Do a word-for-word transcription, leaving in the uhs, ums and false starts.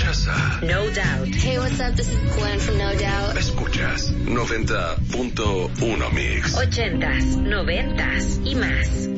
Escuchas a No Doubt. Hey, what's up? This is Gwen from No Doubt. Escuchas noventa punto uno Mix. Ochentas, noventas y más.